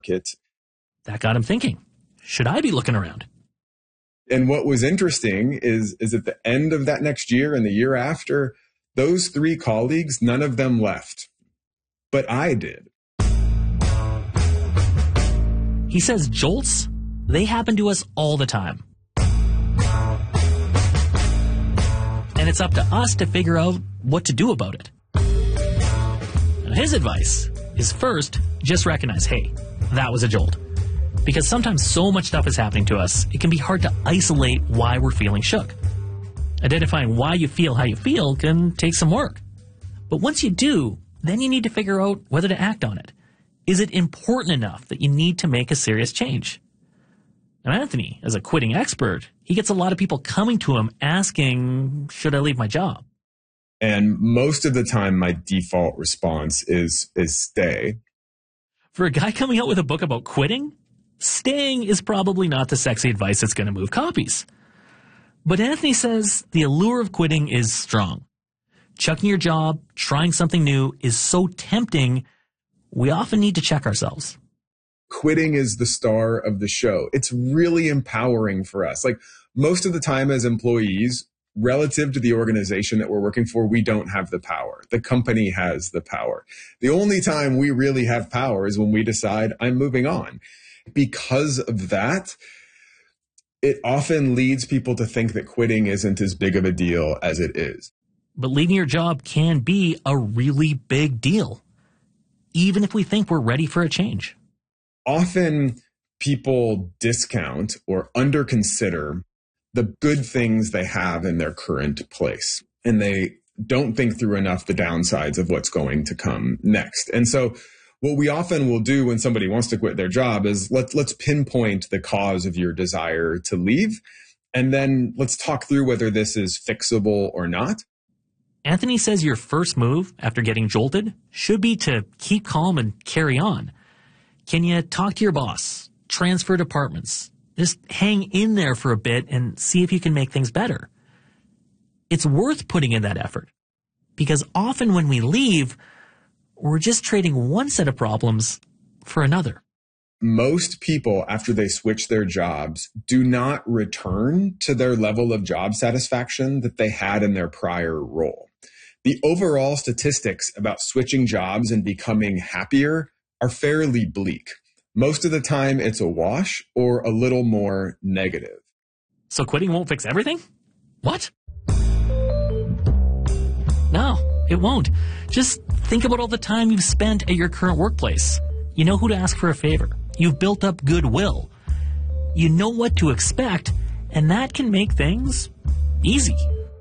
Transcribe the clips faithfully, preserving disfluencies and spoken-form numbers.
Kit. That got him thinking, should I be looking around? And what was interesting is, is at the end of that next year and the year after, those three colleagues, none of them left. But I did. He says jolts, they happen to us all the time. And it's up to us to figure out what to do about it. Now, his advice is first, just recognize, hey, that was a jolt. Because sometimes so much stuff is happening to us, it can be hard to isolate why we're feeling shook. Identifying why you feel how you feel can take some work. But once you do, then you need to figure out whether to act on it. Is it important enough that you need to make a serious change? Now, Anthony, as a quitting expert, he gets a lot of people coming to him asking, should I leave my job? And most of the time, my default response is, is stay. For a guy coming out with a book about quitting, staying is probably not the sexy advice that's going to move copies. But Anthony says the allure of quitting is strong. Chucking your job, trying something new is so tempting, we often need to check ourselves. Quitting is the star of the show. It's really empowering for us. Like most of the time as employees, relative to the organization that we're working for, we don't have the power. The company has the power. The only time we really have power is when we decide I'm moving on. Because of that, it often leads people to think that quitting isn't as big of a deal as it is. But leaving your job can be a really big deal, even if we think we're ready for a change. Often people discount or underconsider the good things they have in their current place, and they don't think through enough the downsides of what's going to come next. And so what we often will do when somebody wants to quit their job is let, let's pinpoint the cause of your desire to leave, and then let's talk through whether this is fixable or not. Anthony says your first move after getting jolted should be to keep calm and carry on. Can you talk to your boss, transfer departments, just hang in there for a bit and see if you can make things better? It's worth putting in that effort, because often when we leave, we're just trading one set of problems for another. Most people, after they switch their jobs, do not return to their level of job satisfaction that they had in their prior role. The overall statistics about switching jobs and becoming happier are fairly bleak. Most of the time, it's a wash or a little more negative. So quitting won't fix everything? What? No, it won't. Just think about all the time you've spent at your current workplace. You know who to ask for a favor. You've built up goodwill. You know what to expect, and that can make things easy.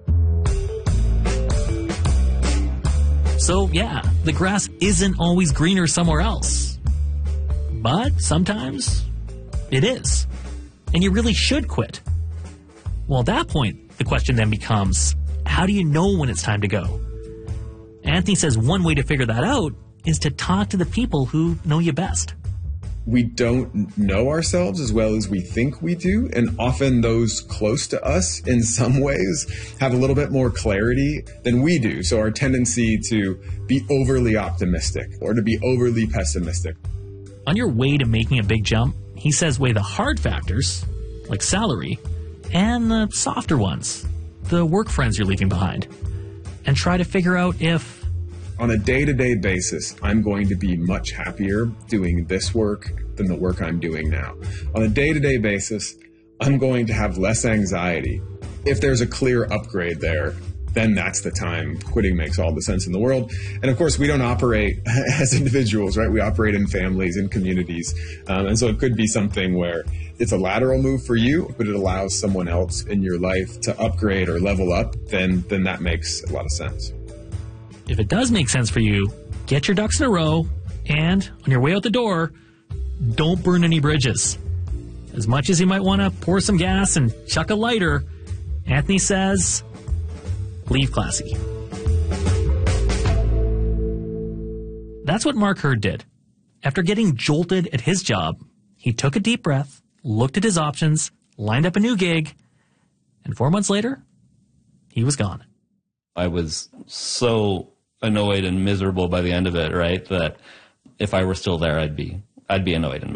So yeah, the grass isn't always greener somewhere else. But sometimes it is. And you really should quit. Well, at that point, the question then becomes, how do you know when it's time to go? Anthony says one way to figure that out is to talk to the people who know you best. We don't know ourselves as well as we think we do, and often those close to us in some ways have a little bit more clarity than we do. So our tendency to be overly optimistic or to be overly pessimistic. On your way to making a big jump, he says weigh the hard factors, like salary, and the softer ones, the work friends you're leaving behind, and try to figure out if, on a day-to-day basis, I'm going to be much happier doing this work than the work I'm doing now. On a day-to-day basis, I'm going to have less anxiety. If there's a clear upgrade there, then that's the time quitting makes all the sense in the world. And of course, we don't operate as individuals, right? We operate in families and communities. Um, and so it could be something where it's a lateral move for you, but it allows someone else in your life to upgrade or level up, then, then that makes a lot of sense. If it does make sense for you, get your ducks in a row, and on your way out the door, don't burn any bridges. As much as you might want to pour some gas and chuck a lighter, Anthony says, leave classy. That's what Mark Hurd did. After getting jolted at his job, he took a deep breath, looked at his options, lined up a new gig, and four months later, he was gone. I was so annoyed and miserable by the end of it, right, that if I were still there, I'd be I'd be annoyed and